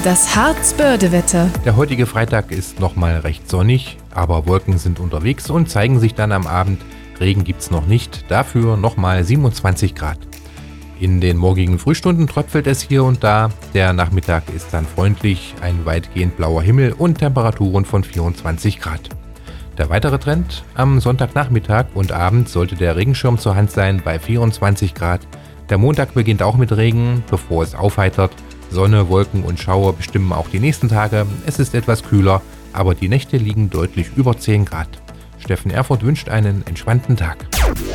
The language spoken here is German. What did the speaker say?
Das Harz-Börde-Wetter. Der heutige Freitag ist nochmal recht sonnig, aber Wolken sind unterwegs und zeigen sich dann am Abend. Regen gibt's noch nicht, dafür nochmal 27 Grad. In den morgigen Frühstunden tröpfelt es hier und da. Der Nachmittag ist dann freundlich, ein weitgehend blauer Himmel und Temperaturen von 24 Grad. Der weitere Trend: am Sonntagnachmittag und Abend sollte der Regenschirm zur Hand sein bei 24 Grad. Der Montag beginnt auch mit Regen, bevor es aufheitert. Sonne, Wolken und Schauer bestimmen auch die nächsten Tage. Es ist etwas kühler, aber die Nächte liegen deutlich über 10 Grad. Steffen Erfurth wünscht einen entspannten Tag.